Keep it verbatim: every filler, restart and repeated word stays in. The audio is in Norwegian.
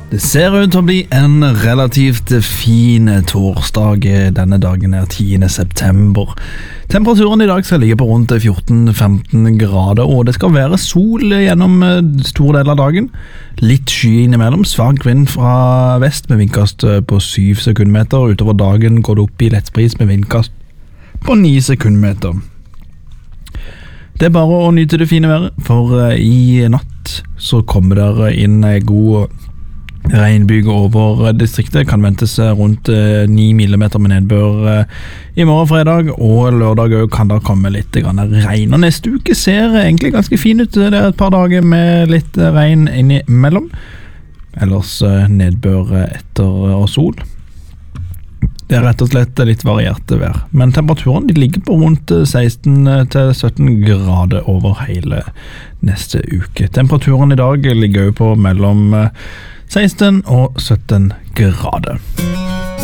Det ser ut til å bli en relativt fin torsdag. Denne dagen er tiende september. Temperaturen i dag skal ligge på rundt fjorten til femten grader, og det skal være sol gjennom store deler av dagen. Litt sky innimellom, svag vind fra vest med vindkast på syv sekundmeter. Utover dagen går det opp i lettspris med vindkast på ni sekundmeter. Det er bare å nyte det fine været, for i natt så kommer det inn god regnbyge over distriktet. Kan ventes rundt ni millimeter med nedbør i morgen fredag, og lørdag kan det komme litt regn. Og neste uke ser egentlig ganske fin ut. Det er et par dager med litt regn innimellom. Ellers nedbør etter og sol. Det er rett og slett litt varierte vær, men temperaturen de ligger på rundt seksten til sytten grader over hele neste uke. Temperaturen i dag ligger jo på mellom seksten og sytten grader.